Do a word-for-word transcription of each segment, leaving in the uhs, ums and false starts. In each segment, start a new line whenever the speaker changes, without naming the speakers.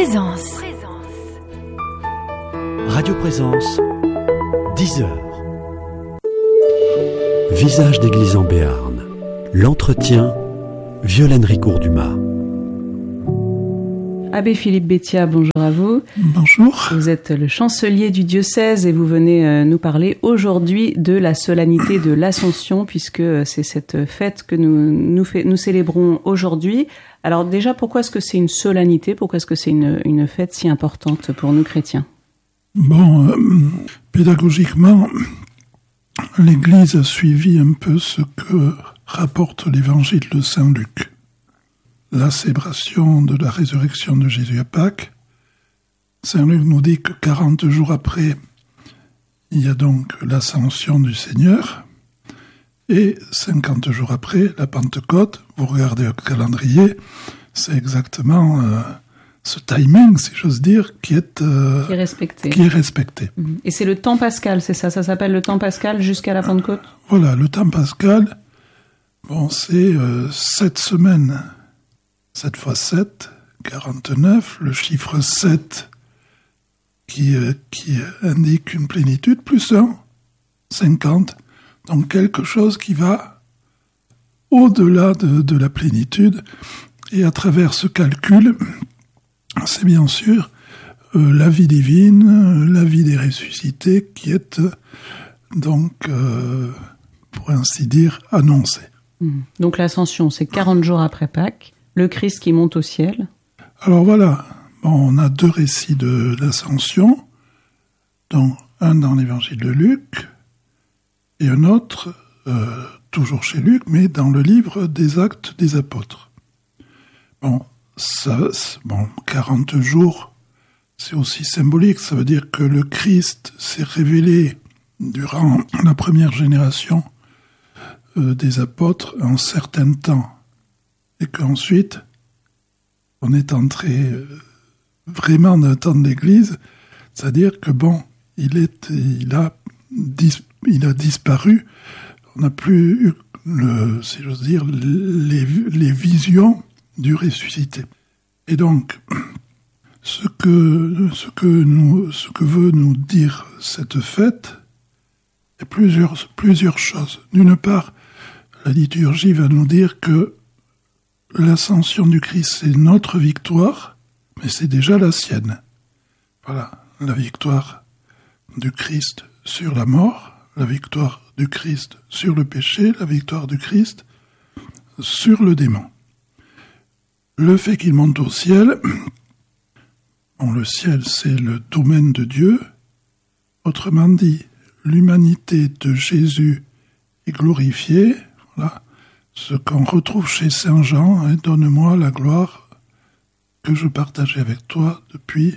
Présence.
Radio Présence, dix heures. Visage d'église en Béarn. L'entretien, Violaine Ricourt-Dumas.
Abbé Philippe Béthia, bonjour à vous.
Bonjour.
Vous êtes le chancelier du diocèse et vous venez nous parler aujourd'hui de la solennité de l'Ascension, puisque c'est cette fête que nous, nous, fait, nous célébrons aujourd'hui. Alors déjà, pourquoi est-ce que c'est une solennité ? Pourquoi est-ce que c'est une, une fête si importante pour nous chrétiens ?
Bon, euh, pédagogiquement, l'Église a suivi un peu ce que rapporte l'Évangile de Saint Luc. La célébration de la résurrection de Jésus à Pâques. Saint Luc nous dit que quarante jours après, il y a donc l'ascension du Seigneur, et cinquante jours après, la Pentecôte. Vous regardez le calendrier, c'est exactement euh, ce timing, si j'ose dire, qui est, euh, qui est respecté. Qui est respecté.
Et c'est le temps pascal, c'est ça ? Ça s'appelle le temps pascal jusqu'à la Pentecôte ?
Voilà, le temps pascal, bon, c'est euh, sept semaines. sept fois sept, quarante-neuf, le chiffre sept qui, euh, qui indique une plénitude, plus un, cinquante. Donc quelque chose qui va au-delà de, de la plénitude. Et à travers ce calcul, c'est bien sûr euh, la vie divine, la vie des ressuscités qui est euh, donc, euh, pour ainsi dire, annoncée.
Donc l'ascension, c'est quarante jours après Pâques. Le Christ qui monte au ciel.
Alors voilà, bon, on a deux récits de l'Ascension, dont un dans l'Évangile de Luc, et un autre, euh, toujours chez Luc, mais dans le livre des Actes des Apôtres. Bon, ça, bon, quarante jours, c'est aussi symbolique, ça veut dire que le Christ s'est révélé durant la première génération euh, des apôtres un certain temps. Et qu'ensuite, on est entré euh, vraiment dans un temps de l'Église, c'est-à-dire que bon, il, est, il, a, dis, il a disparu, on n'a plus eu, le, si j'ose dire, les, les visions du ressuscité. Et donc, ce que, ce que, nous, ce que veut nous dire cette fête, il y a plusieurs, plusieurs choses. D'une part, la liturgie va nous dire que l'ascension du Christ, c'est notre victoire, mais c'est déjà la sienne. Voilà, la victoire du Christ sur la mort, la victoire du Christ sur le péché, la victoire du Christ sur le démon. Le fait qu'il monte au ciel, bon, le ciel, c'est le domaine de Dieu. Autrement dit, l'humanité de Jésus est glorifiée, voilà. Ce qu'on retrouve chez Saint Jean, hein, « Donne-moi la gloire que je partageais avec toi depuis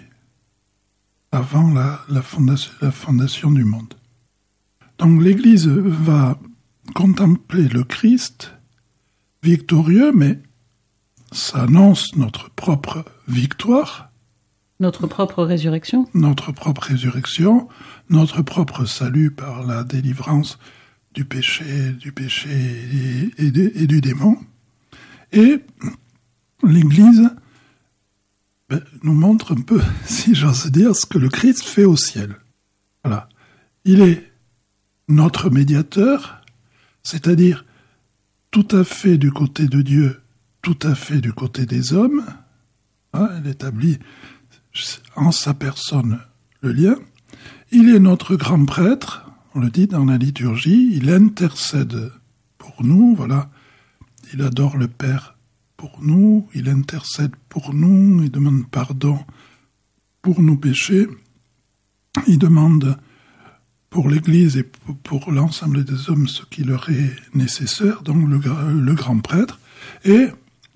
avant la, la, fondation, la fondation du monde. » Donc l'Église va contempler le Christ victorieux, mais ça annonce notre propre victoire.
Notre propre résurrection.
Notre propre résurrection, notre propre salut par la délivrance du péché, du péché et, et, de, et du démon. Et l'Église ben, nous montre un peu, si j'ose dire, ce que le Christ fait au ciel. Voilà. Il est notre médiateur, c'est-à-dire tout à fait du côté de Dieu, tout à fait du côté des hommes. Hein, il établit en sa personne le lien. Il est notre grand prêtre. On le dit dans la liturgie, il intercède pour nous, voilà. Il adore le Père pour nous, il intercède pour nous, il demande pardon pour nos péchés, il demande pour l'Église et pour l'ensemble des hommes ce qui leur est nécessaire, donc le, le grand prêtre. Et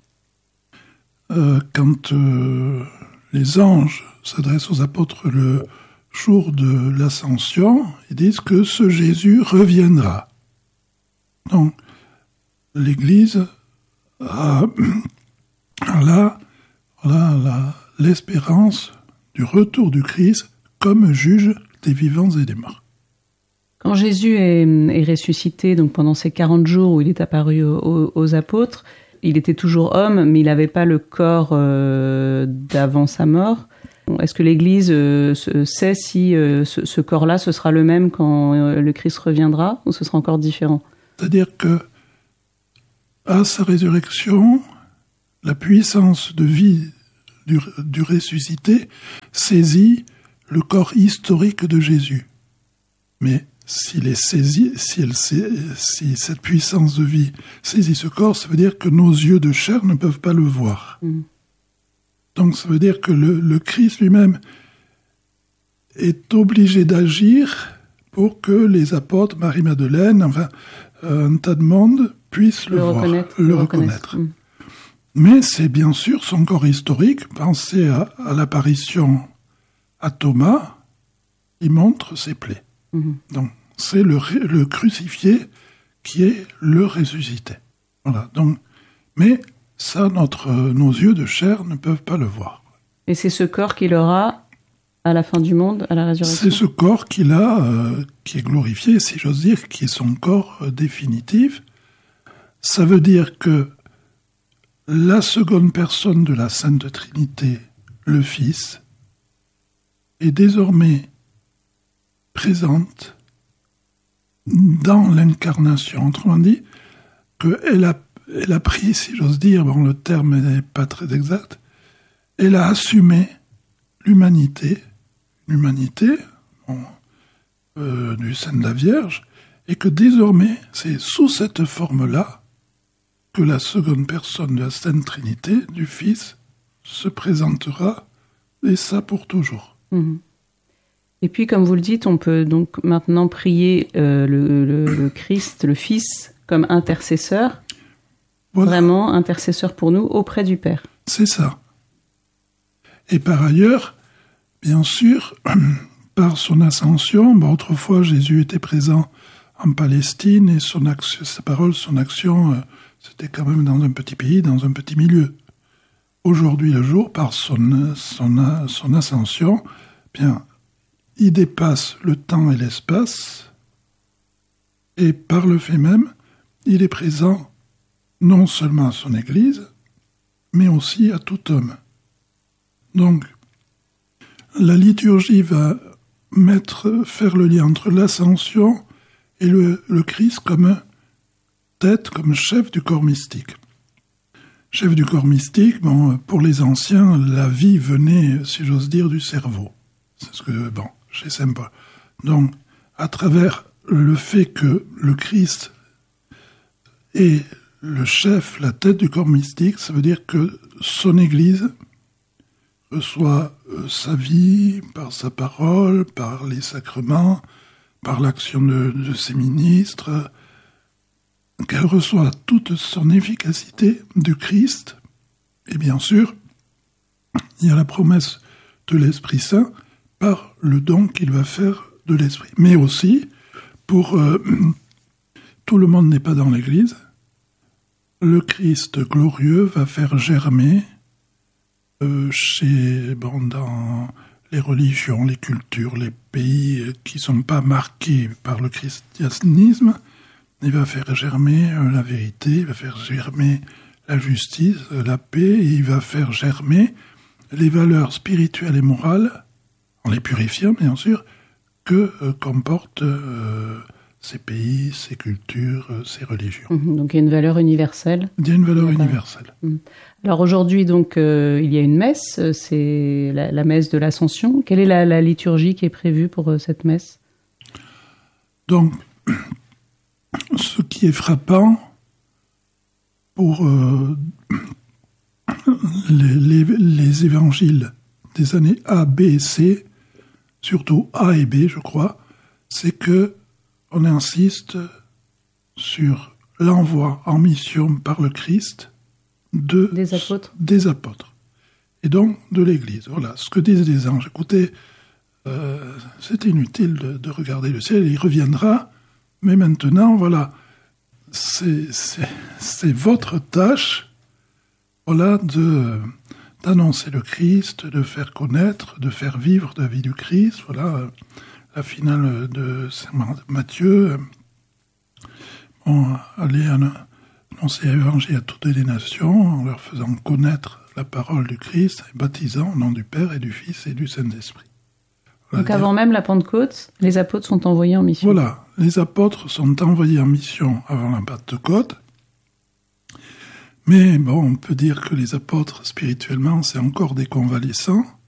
euh, quand euh, les anges s'adressent aux apôtres le jour de l'Ascension, ils disent que ce Jésus reviendra. Donc, l'Église a, a là, là, là, l'espérance du retour du Christ comme juge des vivants et des morts.
Quand Jésus est, est ressuscité, donc pendant ces quarante jours où il est apparu aux, aux apôtres, il était toujours homme, mais il n'avait pas le corps euh, d'avant sa mort. Est-ce que l'Église euh, sait si euh, ce, ce corps-là, ce sera le même quand euh, le Christ reviendra, ou ce sera encore différent?
C'est-à-dire que, à sa résurrection, la puissance de vie du, du ressuscité saisit le corps historique de Jésus. Mais s'il est saisi, si, elle, si cette puissance de vie saisit ce corps, ça veut dire que nos yeux de chair ne peuvent pas le voir. Mmh. Donc ça veut dire que le, le Christ lui-même est obligé d'agir pour que les apôtres, Marie-Madeleine, enfin un tas de monde puissent le, le voir, reconnaître, le, le reconnaître. reconnaître. Mmh. Mais c'est bien sûr son corps historique. Pensez à, à l'apparition à Thomas, il montre ses plaies. Mmh. Donc c'est le, le crucifié qui est le ressuscité. Voilà. Donc, mais ça, notre, nos yeux de chair ne peuvent pas le voir.
Et c'est ce corps qu'il aura à la fin du monde, à la résurrection?
C'est ce corps qu'il a, euh, qui est glorifié, si j'ose dire, qui est son corps euh, définitif. Ça veut dire que la seconde personne de la Sainte Trinité, le Fils, est désormais présente dans l'incarnation. Autrement dit, qu'elle a Elle a pris, si j'ose dire, bon, le terme n'est pas très exact, elle a assumé l'humanité, l'humanité bon, euh, du sein de la Vierge, et que désormais, c'est sous cette forme-là que la seconde personne de la Sainte Trinité, du Fils, se présentera, et ça pour toujours.
Mmh. Et puis, comme vous le dites, on peut donc maintenant prier euh, le, le, le Christ, le Fils, comme intercesseur. Voilà. Vraiment intercesseur pour nous auprès du Père.
C'est ça. Et par ailleurs, bien sûr, par son ascension, bah, autrefois Jésus était présent en Palestine et son action, sa parole, son action, euh, c'était quand même dans un petit pays, dans un petit milieu. Aujourd'hui, le jour, par son, son, son ascension, bien, il dépasse le temps et l'espace, et par le fait même, il est présent non seulement à son Église, mais aussi à tout homme. Donc, la liturgie va mettre, faire le lien entre l'ascension et le, le Christ comme tête, comme chef du corps mystique. Chef du corps mystique, bon, pour les anciens, la vie venait, si j'ose dire, du cerveau. C'est ce que, bon, chez Saint Paul. Donc, à travers le fait que le Christ est le chef, la tête du corps mystique, ça veut dire que son Église reçoit euh, sa vie par sa parole, par les sacrements, par l'action de, de ses ministres, qu'elle reçoit toute son efficacité du Christ. Et bien sûr, il y a la promesse de l'Esprit Saint par le don qu'il va faire de l'Esprit. Mais aussi, pour euh, tout le monde n'est pas dans l'Église, le Christ glorieux va faire germer euh, chez, bon, dans les religions, les cultures, les pays qui ne sont pas marqués par le christianisme, il va faire germer euh, la vérité, il va faire germer la justice, euh, la paix, et il va faire germer les valeurs spirituelles et morales, en les purifiant bien sûr, que euh, comportent euh, ces pays, ces cultures, ces religions.
Mmh, donc il y a une valeur universelle.
Il y a une valeur universelle.
Mmh. Alors aujourd'hui, donc, euh, il y a une messe, c'est la, la messe de l'Ascension. Quelle est la, la liturgie qui est prévue pour euh, cette messe?
Donc, ce qui est frappant pour euh, les, les, les évangiles des années A, B et C, surtout A et B, je crois, c'est que on insiste sur l'envoi en mission par le Christ de,
des apôtres.
des apôtres et donc de l'Église. Voilà, ce que disent les anges. Écoutez, euh, c'est inutile de, de regarder le ciel, il reviendra, mais maintenant, voilà, c'est, c'est, c'est votre tâche, voilà, de, d'annoncer le Christ, de faire connaître, de faire vivre la vie du Christ, voilà. La finale de Saint Matthieu, bon, allez à annoncer l'évangile à toutes les nations en leur faisant connaître la parole du Christ et baptisant au nom du Père et du Fils et du Saint-Esprit. Voilà.
Donc avant même la Pentecôte, les apôtres sont envoyés en mission.
Voilà, les apôtres sont envoyés en mission avant la Pentecôte. Mais bon, on peut dire que les apôtres, spirituellement, c'est encore des convalescents.